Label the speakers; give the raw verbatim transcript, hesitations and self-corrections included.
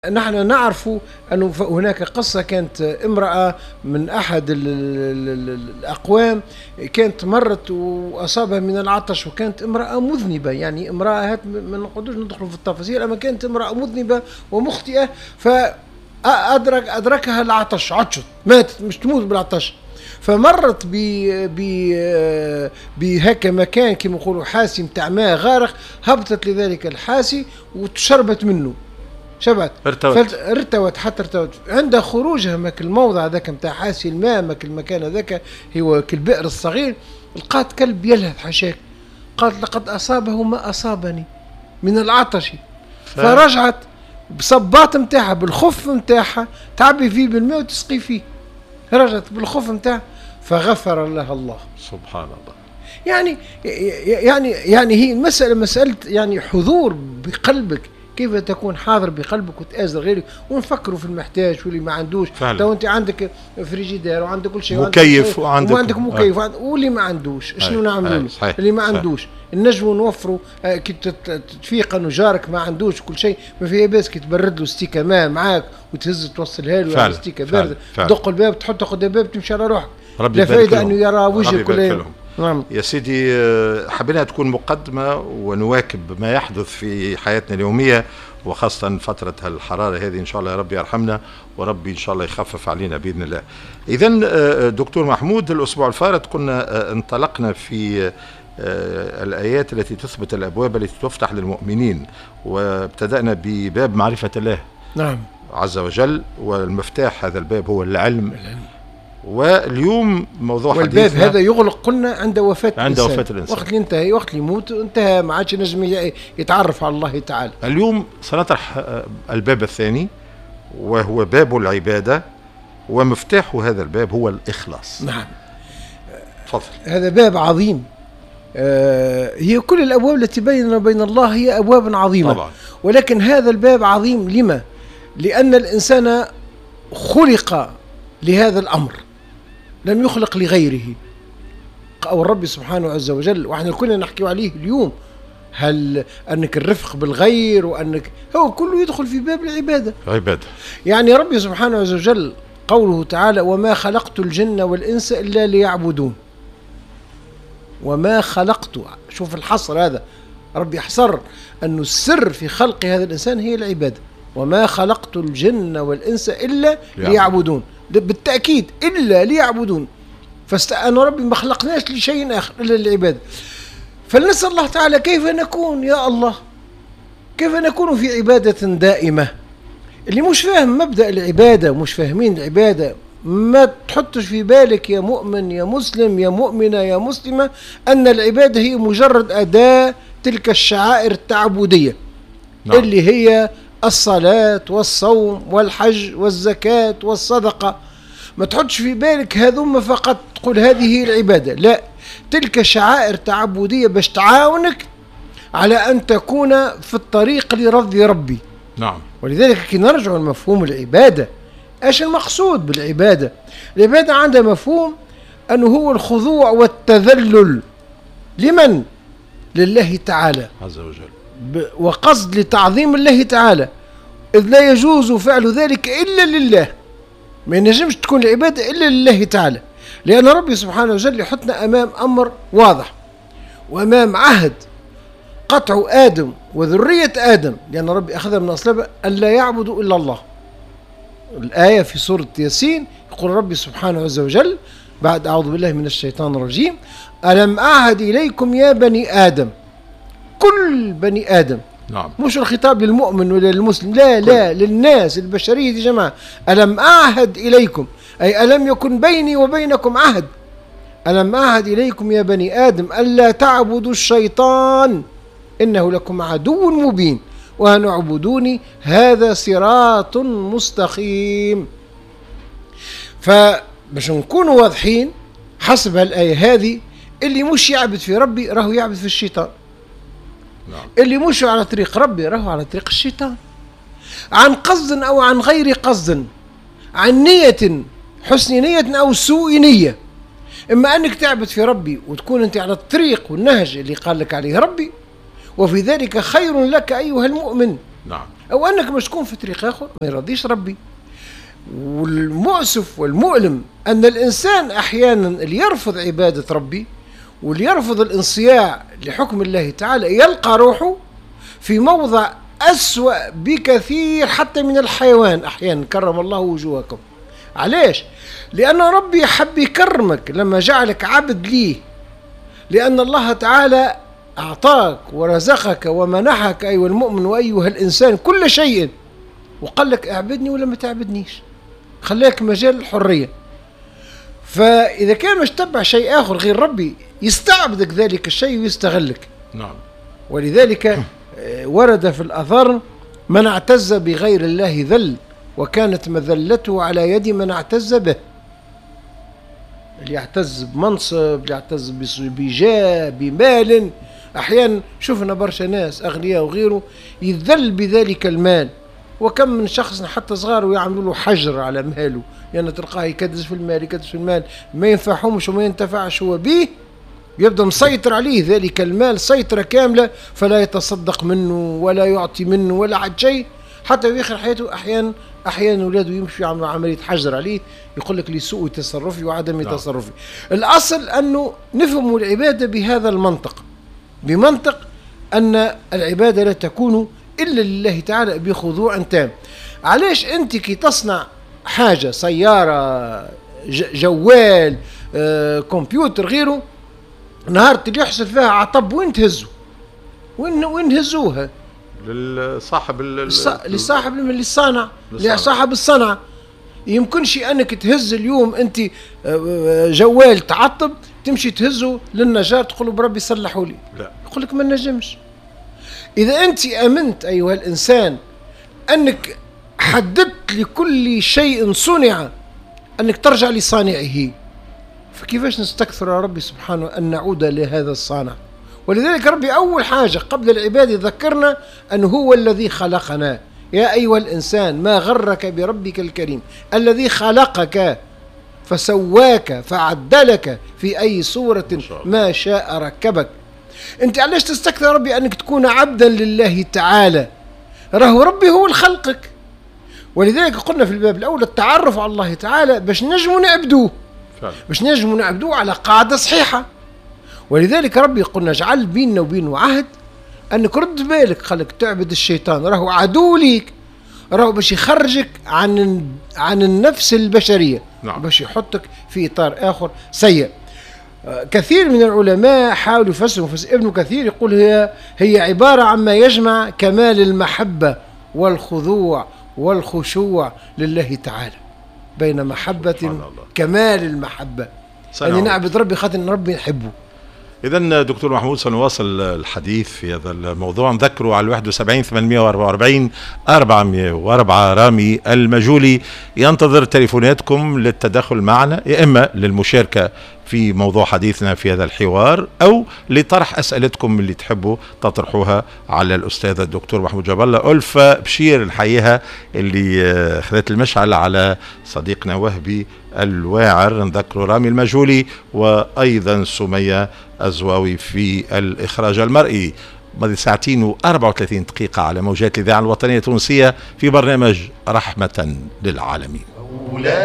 Speaker 1: نحن نعرف أنه هناك قصة، كانت امرأة من أحد الأقوام كانت مرت وأصابها من العطش، وكانت امرأة مذنبة، يعني امرأة ما نقدرش ندخل في التفاصيل، أما كانت امرأة مذنبة ومخطئة، فأدرك أدركها العطش، عطشت ماتت، مش تموت بالعطش. فمرت بهكا مكان كما يقولوا حاسي متاع ماء غارق، هبطت لذلك الحاسي وتشربت منه، شبعت
Speaker 2: ارتوت
Speaker 1: ارتوت حتى ارتوت. عند خروجها ماك الموضع ذاك نتاع حاسي الماء، ماك المكان هذاك هو كالبئر الصغير، لقات كلب يلهث حشاك، قالت لقد أصابه ما أصابني من العطش. ف... فرجعت بصباط نتاعها بالخف نتاعها تعبي فيه بالماء وتسقي فيه، رجعت بالخف نتاعها فغفر لها الله.
Speaker 2: سبحان الله.
Speaker 1: يعني يعني يعني هي المسألة مسألة يعني حضور بقلبك، كيف تكون حاضر بقلبك وتآزر غيرك، ونفكروا في المحتاج واللي ما عندوش. تو انت عندك فريجيدير وعندك كل شيء،
Speaker 2: مكيف وعندك
Speaker 1: وعندك مكيف آه. واللي ما عندوش شنو نعملوا؟
Speaker 2: آه.
Speaker 1: اللي ما عندوش نجموا نوفروا آه كي تفيق انه جارك ما عندوش كل شيء، ما فيها باس كي تبرد له ستيكه ماء معاك وتهز توصلها له على ستيكه بارده، تدق الباب تحطها قدام الباب تمشي على روحك، لا فايده انه يرى وجهك ولا.
Speaker 2: نعم يا سيدي، حبينا تكون مقدمة ونواكب ما يحدث في حياتنا اليومية، وخاصة فترة الحرارة هذه. إن شاء الله يا ربي يرحمنا، وربي إن شاء الله يخفف علينا بإذن الله. إذن دكتور محمود، الأسبوع الفارط كنا انطلقنا في الآيات التي تثبت الأبواب التي تفتح للمؤمنين، وابتدأنا بباب معرفة الله
Speaker 1: نعم
Speaker 2: عز وجل، والمفتاح هذا الباب هو العلم. واليوم موضوع حديثنا،
Speaker 1: والباب هذا يغلق قلنا عند وفاة
Speaker 2: عند
Speaker 1: الإنسان.
Speaker 2: وفاة الإنسان،
Speaker 1: وقت اللي ينتهي، وقت اللي يموت انتهى، ما عادش نجم يتعرف على الله تعالى.
Speaker 2: اليوم سنطرح الباب الثاني وهو باب العبادة، ومفتاح هذا الباب هو الإخلاص.
Speaker 1: نعم
Speaker 2: تفضل.
Speaker 1: هذا باب عظيم. آه هي كل الأبواب التي بيننا وبين الله هي أبواب عظيمة طبعا. ولكن هذا الباب عظيم لما؟ لأن الإنسان خلق لهذا الأمر، لم يخلق لغيره. أو الرب سبحانه عز وجل، وإحنا كلنا نحكي عليه اليوم، هل أنك الرفق بالغير، وأنك هو كله يدخل في باب العبادة.
Speaker 2: عبادة.
Speaker 1: يعني ربي سبحانه عز وجل قوله تعالى: وما خلقت الجن والإنس إلا ليعبدون. وما خلقت، شوف الحصر هذا، ربي حصر أن السر في خلق هذا الإنسان هي العبادة. وما خلقت الجن والإنس إلا ليعبدون، بالتأكيد إلا ليعبدون. فاستأن ربي ما خلقناش لشيء آخر إلا العبادة. فلنسأل الله تعالى كيف نكون يا الله، كيف نكون في عبادة دائمة. اللي مش فاهم مبدأ العبادة، مش فاهمين العبادة، ما تحطش في بالك يا مؤمن يا مسلم يا مؤمنة يا مسلمة أن العبادة هي مجرد أداة تلك الشعائر التعبدية. نعم. اللي هي الصلاة والصوم والحج والزكاة والصدقة. ما تحطش في بالك هذوما فقط تقول هذه هي العبادة، لا، تلك شعائر تعبدية باش تعاونك على أن تكون في الطريق لرضي ربي.
Speaker 2: نعم.
Speaker 1: ولذلك كي نرجع لمفهوم العبادة، ايش المقصود بالعبادة؟ العبادة عندها مفهوم أنه هو الخضوع والتذلل. لمن؟ لله تعالى
Speaker 2: عز وجل،
Speaker 1: وقصد لتعظيم الله تعالى، إذ لا يجوز فعل ذلك إلا لله. ما ينجمش تكون العبادة إلا لله تعالى، لأن ربي سبحانه وتعالى يحطنا أمام أمر واضح، وأمام عهد قطع آدم وذرية آدم، لأن ربي أخذ من أصلابه ألا يعبدوا إلا الله. الآية في سورة ياسين يقول ربي سبحانه عز وجل بعد أعوذ بالله من الشيطان الرجيم: ألم أعهد إليكم يا بني آدم. كل بني آدم.
Speaker 2: نعم.
Speaker 1: مش الخطاب للمؤمن ولا للمسلم، لا لا، للناس البشرية يا جماعة. ألم أعهد إليكم، أي ألم يكن بيني وبينكم عهد. ألم أعهد إليكم يا بني آدم ألا تعبدوا الشيطان إنه لكم عدو مبين وأن اعبدوني هذا صراط مستقيم. فباش نكونوا واضحين حسب الآية هذه، اللي مش يعبد في ربي راهو يعبد في الشيطان.
Speaker 2: نعم.
Speaker 1: اللي مش على طريق ربي راهو على طريق الشيطان، عن قصد أو عن غير قصد، عن نية حسن نية أو سوء نية. إما أنك تعبد في ربي وتكون أنت على الطريق والنهج اللي قال لك عليه ربي، وفي ذلك خير لك أيها المؤمن،
Speaker 2: نعم.
Speaker 1: أو أنك مش تكون في طريق آخر ما يرضيش ربي. والمؤسف والمؤلم أن الإنسان أحيانا اللي يرفض عبادة ربي واللي يرفض الانصياع لحكم الله تعالى يلقى روحه في موضع أسوأ بكثير حتى من الحيوان. أحيانا كرم الله وجوهكم. علاش؟ لأن ربي حب يكرمك لما جعلك عبد ليه، لأن الله تعالى أعطاك ورزقك ومنحك أيها المؤمن وأيها الإنسان كل شيء، وقال لك اعبدني ولا ما تعبدنيش، خلاك مجال الحرية. فإذا كان مش تبع شيء آخر غير ربي يستعبدك ذلك الشيء ويستغلك.
Speaker 2: نعم.
Speaker 1: ولذلك ورد في الأثر: من اعتز بغير الله ذل، وكانت مذلته على يد من اعتز به. اللي يعتز بمنصب، اللي يعتز بجاه، بمال. أحيانا شفنا برشا ناس أغنياء وغيره يذل بذلك المال، وكم من شخص حتى صغار ويعملوا له حجر على ماله، لأن يعني تلقاه يكدس في المال يكدس في المال، ما ينفعهمش وما ينتفعش هو به، يبدأ مسيطر عليه ذلك المال سيطرة كاملة، فلا يتصدق منه ولا يعطي منه ولا عد شيء، حتى في آخر حياته أحيانا أحيانا أولاده يمشوا يعملوا عملية حجر عليه، يقول لك لسوء تصرفي وعدم
Speaker 2: نعم.
Speaker 1: تصرفي. الأصل أنه نفهم العبادة بهذا المنطق، بمنطق أن العبادة لا تكون إلا لله تعالى بخضوع تام. علاش أنت كي تصنع حاجة، سيارة، جوال، آه، كمبيوتر، غيره، نهار اللي يحصل فيها عطب وين تهزوا؟ وين وين هزوها؟
Speaker 2: لصاحب
Speaker 1: لصاحب اللي صانع، لصاحب الصنعة. يمكنش أنك تهز اليوم أنت جوال تعطب تمشي تهزه للنجار تقول له بربي صلحوا لي،
Speaker 2: لا،
Speaker 1: يقول لك ما نجمش. إذا أنت آمنت أيها الإنسان أنك حددت لكل شيء صنع أنك ترجع لصانعه، فكيفاش نستكثر يا ربي سبحانه أن نعود لهذا الصانع؟ ولذلك ربي أول حاجة قبل العبادة ذكرنا أنه هو الذي خلقنا. يا أيها الإنسان ما غرك بربك الكريم الذي خلقك فسواك فعدلك في أي صورة ما شاء ركبك. أنت علاش تستكثر يا ربي أنك تكون عبدا لله تعالى؟ راه ربي هو الخلقك. ولذلك قلنا في الباب الأول التعرف على الله تعالى باش نجموا نعبدوه، باش نجموا نعبدوه على قاعدة صحيحة. ولذلك ربي قلنا اجعل بيننا وبينه عهد أنك رد بالك، خلك تعبد الشيطان، راهو عدو ليك، راهو باش يخرجك عن عن النفس البشرية. نعم. باش يحطك في إطار آخر سيء. كثير من العلماء حاولوا يفسروا، ابن كثير يقول هي هي عبارة عما يجمع كمال المحبة والخضوع والخشوع لله تعالى، بين محبة كمال المحبة، أن نعبد ربي خاطر ربي نحبه.
Speaker 2: إذن دكتور محمود سنواصل الحديث في هذا الموضوع. نذكروا على واحد وسبعين ثمانمائة وأربعة وأربعين أربعمائة وأربعة رامي المجولي ينتظر تليفوناتكم للتدخل معنا، يا إما للمشاركة في موضوع حديثنا في هذا الحوار أو لطرح أسئلتكم اللي تحبوا تطرحوها على الأستاذ الدكتور محمود جاب الله. ألفة بشير الحقيقة اللي خذت المشعل على صديقنا وهبي الواعر، نذكروا رامي المجولي، وأيضا سمية الزواوي في الإخراج المرئي. ماضي ساعتين وأربعة وثلاثين دقيقة على موجات الإذاعة الوطنية التونسية في برنامج رحمة للعالمين.